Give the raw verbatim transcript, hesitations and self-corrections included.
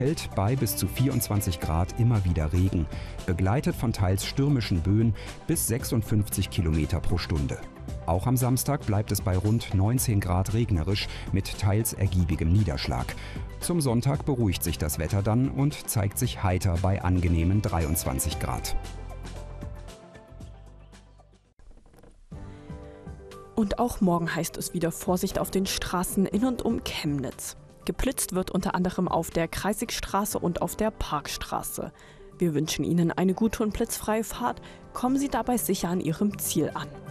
Hält bei bis zu vierundzwanzig Grad immer wieder Regen, begleitet von teils stürmischen Böen bis sechsundfünfzig Kilometer pro Stunde. Auch am Samstag bleibt es bei rund neunzehn Grad regnerisch mit teils ergiebigem Niederschlag. Zum Sonntag beruhigt sich das Wetter dann und zeigt sich heiter bei angenehmen dreiundzwanzig Grad. Und auch morgen heißt es wieder Vorsicht auf den Straßen in und um Chemnitz. Geblitzt wird unter anderem auf der Kreisigstraße und auf der Parkstraße. Wir wünschen Ihnen eine gute und blitzfreie Fahrt. Kommen Sie dabei sicher an Ihrem Ziel an.